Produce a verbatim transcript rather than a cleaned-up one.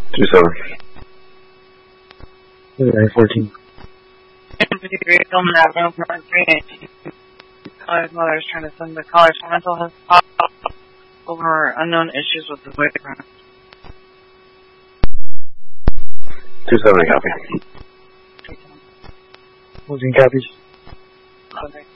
Two seven. nine fourteen. Filming that room for three. His mother is trying to send the college for mental health over unknown issues with the boyfriend. Two seven, copy. fourteen copies. Okay.